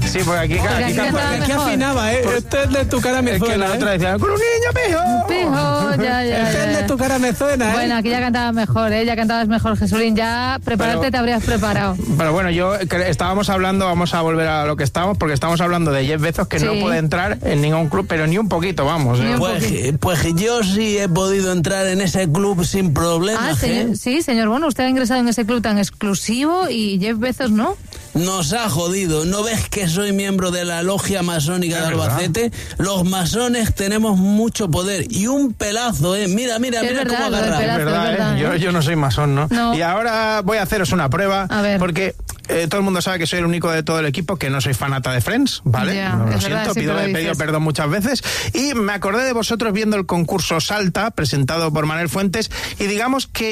Sí, porque aquí afinaba, ¿eh? Este es de tu cara me suena. Es que la otra decía, con un niño Pijo, ya. Este es de tu cara me suena, ¿eh? Bueno, aquí ya cantabas mejor, ¿eh? Ya cantabas mejor, Jesulín. Ya prepararte te habrías preparado. Pero bueno, estábamos hablando, vamos a volver a lo que estábamos, porque estamos hablando de Jeff Bezos, que no puede entrar en ningún club, pero ni un poquito, vamos. Pues yo sí he podido entrar en ese club sin problemas. Sí, señor Bono, usted ha ingresado en ese club tan exclusivo y Jeff Bezos no. Nos ha jodido. ¿No ves que soy miembro de la logia masónica de Albacete? Los masones tenemos mucho poder y un pelazo, ¿eh? Mira cómo agarra. Es verdad, yo no soy masón, ¿no? Y ahora voy a haceros una prueba, porque todo el mundo sabe que soy el único de todo el equipo que no soy fanata de Friends, ¿vale? Lo siento, pido perdón muchas veces. Y me acordé de vosotros viendo el concurso Salta, presentado por Manuel Fuentes, y digamos que